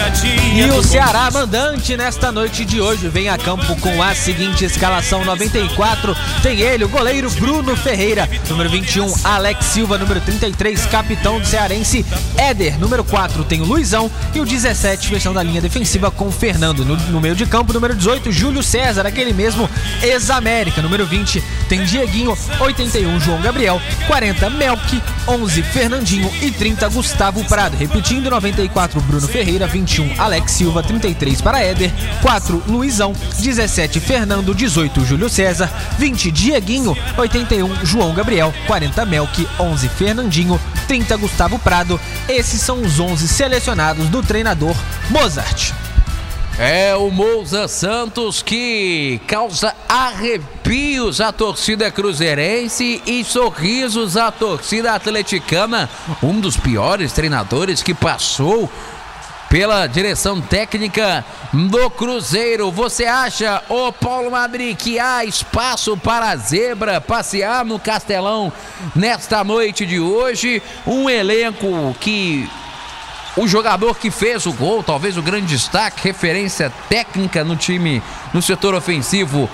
E o Ceará mandante nesta noite de hoje vem a campo com a seguinte escalação: 94 tem ele, o goleiro Bruno Ferreira, número 21 Alex Silva, número 33 capitão do cearense Éder, número 4 tem o Luizão e o 17 fechando a linha defensiva com o Fernando. No meio de campo, número 18 Júlio César, aquele mesmo ex-América, número 20 tem Dieguinho, 81 João Gabriel, 40 Melk, 11 Fernandinho e 30 Gustavo Prado. Repetindo, 94 Bruno Ferreira, 21 Alex Silva, 33 para Éder, 4 Luizão, 17 Fernando, 18 Júlio César, 20 Dieguinho, 81 João Gabriel, 40 Melk, 11 Fernandinho, 30 Gustavo Prado. Esses são os 11 selecionados do treinador Mozart. É o Mouza Santos que causa arrepios à torcida cruzeirense e sorrisos à torcida atleticana. Um dos piores treinadores que passou pela direção técnica do Cruzeiro. Você acha, ô Paulo Madri, que há espaço para a zebra passear no Castelão nesta noite de hoje? Um elenco que... O jogador que fez o gol, talvez o grande destaque, referência técnica no time, no setor ofensivo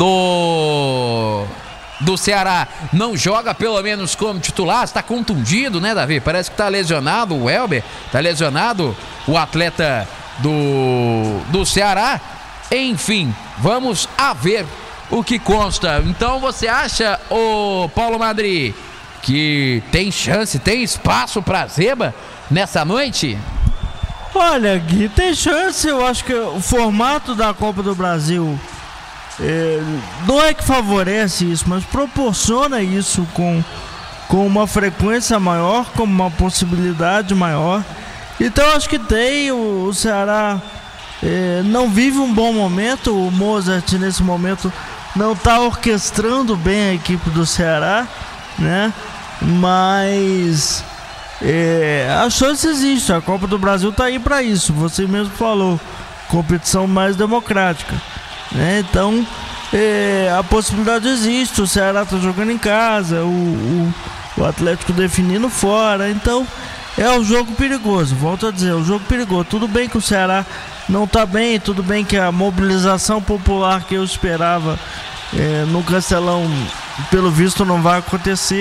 do Ceará, não joga pelo menos como titular, está contundido, né, Davi? Parece que está lesionado o Elber, está lesionado o atleta do Ceará. Enfim, vamos a ver o que consta. Então você acha, ô Paulo Madri, que tem chance, tem espaço para zebra nessa noite? Olha, Gui, tem chance. Eu acho que o formato da Copa do Brasil não é que favorece isso, mas proporciona isso com uma frequência maior, com uma possibilidade maior. Então acho que tem. O Ceará não vive um bom momento. O Mozart nesse momento não está orquestrando bem a equipe do Ceará, né? Mas a chance existe. A Copa do Brasil está aí para isso. Você mesmo falou, competição mais democrática, né? Então a possibilidade existe. O Ceará está jogando em casa, o Atlético definindo fora. Então é um jogo perigoso. Volto a dizer, é um jogo perigoso. Tudo bem que o Ceará não está bem, tudo bem que a mobilização popular que eu esperava no Castelão, pelo visto, não vai acontecer.